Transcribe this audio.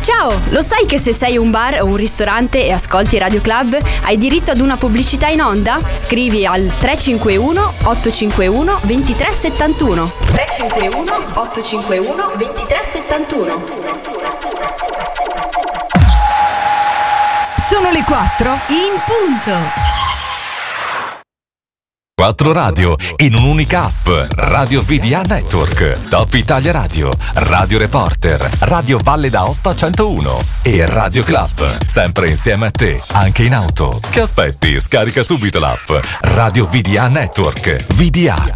Ciao, lo sai che se sei un bar o un ristorante e ascolti Radio Club hai diritto ad una pubblicità in onda? Scrivi al 351 851 2371. 351 851 2371. Sono le 4 in punto. 4 radio in un'unica app. Radio VDA Network, Top Italia Radio, Radio Reporter, Radio Valle d'Aosta 101 e Radio Club. Sempre insieme a te, anche in auto. Che aspetti? Scarica subito l'app Radio VDA Network. VDA.